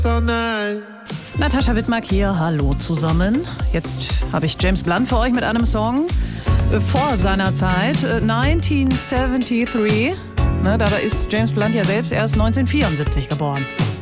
Natascha Wittmark hier, hallo zusammen. Jetzt habe ich James Blunt für euch mit einem Song vor seiner Zeit, 1973. Dabei ist James Blunt ja selbst erst 1974 geboren.